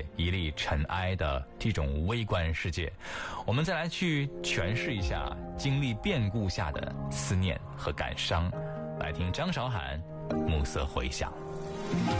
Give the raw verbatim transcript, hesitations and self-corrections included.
界一粒尘埃的这种微观世界。我们再来去诠释一下经历变故下的思念和感伤。来听张韶涵《暮色回响》。